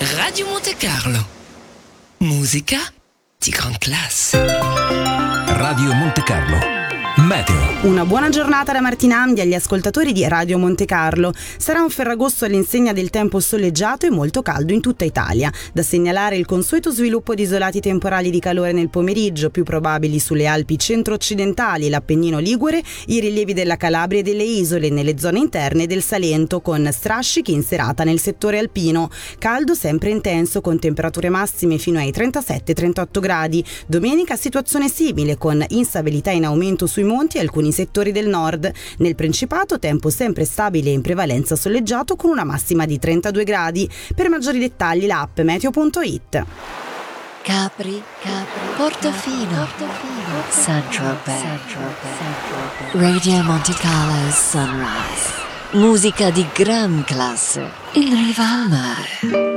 Radio Monte Carlo. Musica di gran classe. Radio Monte Carlo. Meteo. Una buona giornata da Martina Amdi agli ascoltatori di Radio Monte Carlo. Sarà un Ferragosto all'insegna del tempo soleggiato e molto caldo in tutta Italia. Da segnalare il consueto sviluppo di isolati temporali di calore nel pomeriggio, più probabili sulle Alpi centro-occidentali, l'Appennino Ligure, i rilievi della Calabria e delle isole, nelle zone interne del Salento, con strascichi in serata nel settore alpino. Caldo sempre intenso, con temperature massime fino ai 37-38 gradi. Domenica situazione simile, con instabilità in aumento sui monti e alcuni settori del nord. Nel Principato tempo sempre stabile e in prevalenza soleggiato con una massima di 32 gradi. Per maggiori dettagli l'app meteo.it. Capri, Portofino, Saint-Tropez, Radio Monte Carlo Sunrise. Musica di gran classe in riva al mare.